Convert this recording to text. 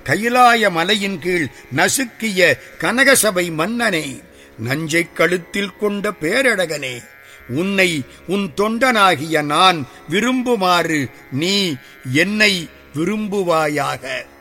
கைலாய மலையின் கீழ் நசுக்கிய கனகசபை மன்னனே, நஞ்சைக் கழுத்தில் கொண்ட பேரழகனே, உன்னை உன் தொண்டனாகிய நான் விரும்புமாறு நீ என்னை விரும்புவாயாக.